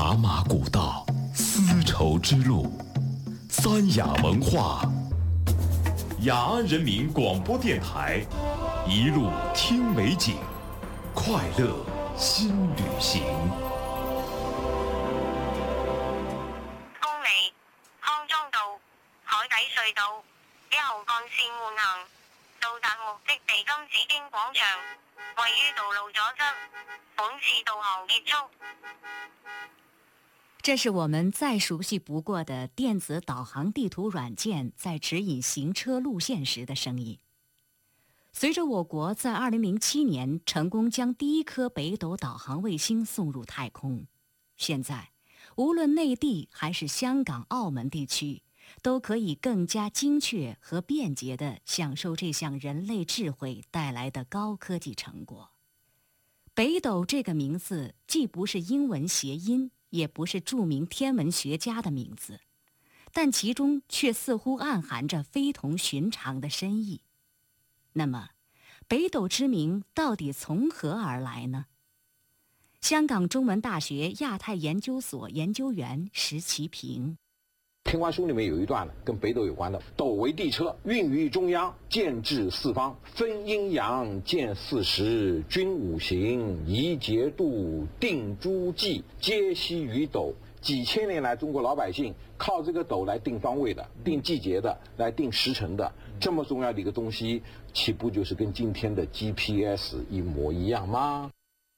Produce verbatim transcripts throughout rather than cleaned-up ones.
茶马古道，丝绸之路，三雅文化。雅安人民广播电台，一路听美景，快乐新旅行。 公里康莊道海底隧道一號幹線換行，到達目的地金紫荊廣場，位於道路左側。本次導航結束。 这是我们再熟悉不过的电子导航地图软件在指引行车路线时的声音。随着我国在二零零七年成功将第一颗北斗导航卫星送入太空，现在无论内地还是香港、澳门地区，都可以更加精确和便捷地享受这项人类智慧带来的高科技成果。北斗这个名字既不是英文谐音，也不是著名天文学家的名字，但其中却似乎暗含着非同寻常的深意。那么，北斗之名到底从何而来呢？香港中文大学亚太研究所研究员石其平。 天官书里面有一段跟北斗有关的：斗为地车，运于中央，见至四方，分阴阳，见四时，均五行，宜节度，定诸纪，皆悉于斗。几千年来，中国老百姓靠这个斗来定方位的、定季节的、来定时辰的，这么重要的一个东西，岂不就是跟今天的 G P S 一模一样吗？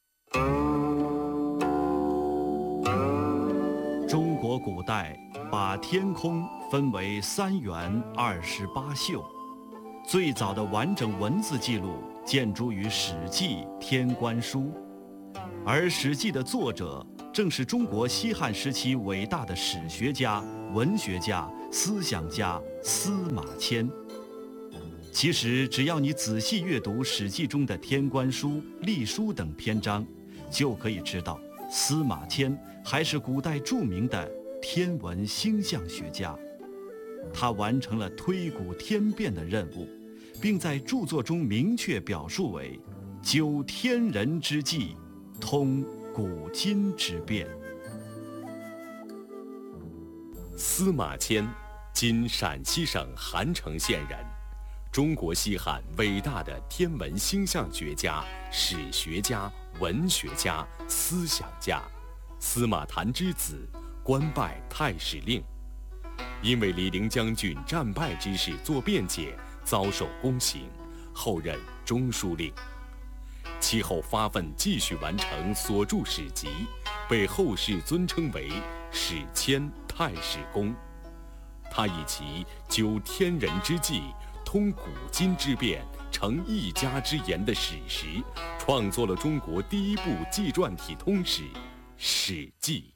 中国古代把天空分为三元二十八宿，最早的完整文字记录见诸于《史记·天官书》，而《史记》的作者正是中国西汉时期伟大的史学家、文学家、思想家司马迁。其实，只要你仔细阅读《史记》中的《天官书》《隶书》等篇章，就可以知道司马迁还是古代著名的天文星象学家。他完成了推古天变的任务，并在著作中明确表述为究天人之际，通古今之变。 司马迁，今陕西省韩城县人，中国西汉伟大的天文星象学家、史学家、文学家、思想家，司马谈之子，官拜太史令。因为李陵将军战败之事做辩解，遭受宫刑，后任中书令。其后发奋继续完成所著史籍，被后世尊称为史迁太史公。他以其究天人之际，通古今之变，成一家之言的史实，创作了中国第一部纪传体通史《史记》。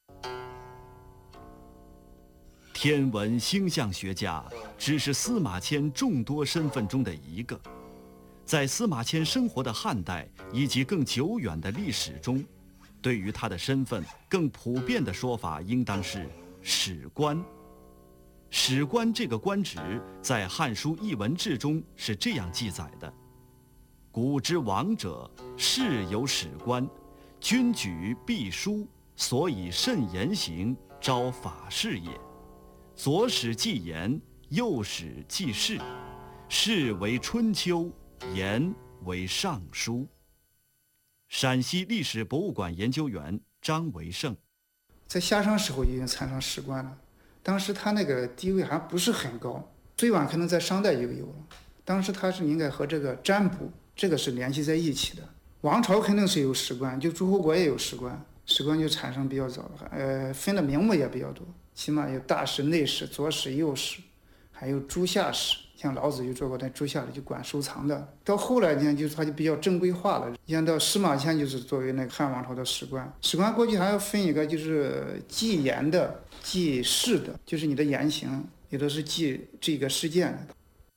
天文星象学家只是司马迁众多身份中的一个。在司马迁生活的汉代以及更久远的历史中，对于他的身份更普遍的说法应当是史官。史官这个官职在《汉书·艺文志》中是这样记载的：古之王者，世有史官，君举必书，所以慎言行，昭法事也。左史记言，右史记事，事为春秋，言为尚书。陕西历史博物馆研究员张维胜， 在夏商时候已经产生史官了，当时他那个地位还不是很高，最晚可能在商代就有了。当时他是应该和这个占卜这个是联系在一起的。王朝肯定是有史官，就诸侯国也有史官，史官就产生比较早，呃，分的名目也比较多，起码有大史、内史、左史、右史，还有诸夏史。像老子就做过在诸夏里就管收藏的。到后来呢，就是他就比较正规化了。像到司马迁就是作为那个汉王朝的史官，史官过去还要分一个就是记言的、记事的，就是你的言行，有的是记这个事件的。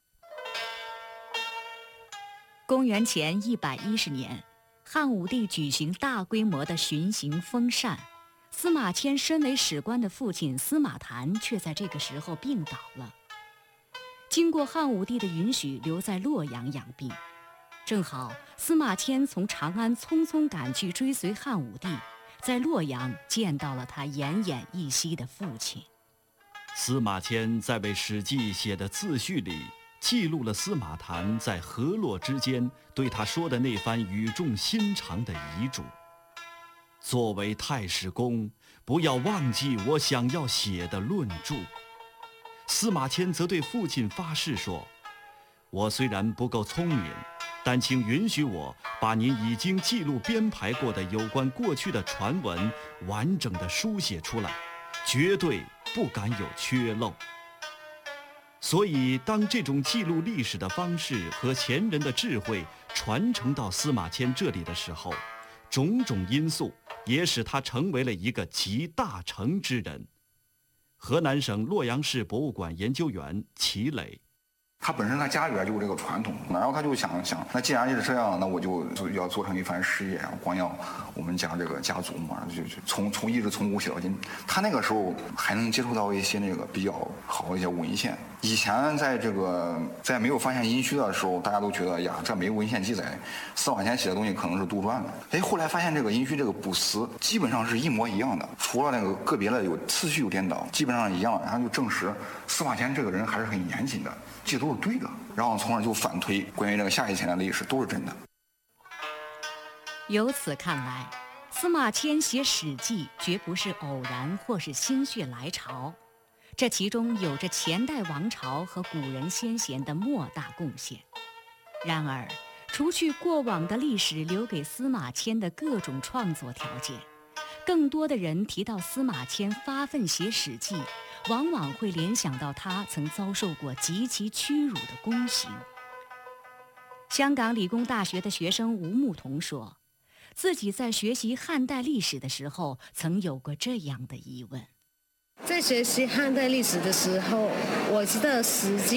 公元前一百一十年，汉武帝举行大规模的巡行封禅，司马迁身为史官的父亲司马谈却在这个时候病倒了。经过汉武帝的允许，留在洛阳养病。正好司马迁从长安匆匆赶去追随汉武帝， 在洛阳见到了他奄奄一息的父亲。 司马迁在为《史记》写的自序里，记录了司马谈在河洛之间对他说的那番语重心长的遗嘱。作为太史公，不要忘记我想要写的论著。司马迁则对父亲发誓说：我虽然不够聪明，但请允许我把您已经记录编排过的有关过去的传闻完整的书写出来，绝对不敢有缺漏。所以当这种记录历史的方式和前人的智慧传承到司马迁这里的时候，种种因素也使他成为了一个集大成之人。河南省洛阳市博物馆研究员齐磊， 他本身他家里边就有这个传统，然后他就想想，那既然是这样，那我就就要做成一番事业，光耀我们讲这个家族嘛，就就从从一直从古写到今。他那个时候还能接触到一些那个比较好的一些文献。以前在这个在没有发现殷墟的时候，大家都觉得呀，这没有文献记载，司马迁写的东西可能是杜撰的。哎，后来发现这个殷墟这个卜辞基本上是一模一样的，除了那个个别的有次序有颠倒，基本上一样。然后就证实司马迁这个人还是很严谨的，这都是对的。然后从而就反推关于这个夏以前的历史都是真的。 由此看来，司马迁写《史记》绝不是偶然或是心血来潮，这其中有着前代王朝和古人先贤的莫大贡献。然而，除去过往的历史留给司马迁的各种创作条件，更多的人提到司马迁发奋写《史记》，往往会联想到他曾遭受过极其屈辱的宫刑。香港理工大学的学生吴牧童说，自己在学习汉代历史的时候，曾有过这样的疑问： 在学习汉代历史的时候，我知道《史记》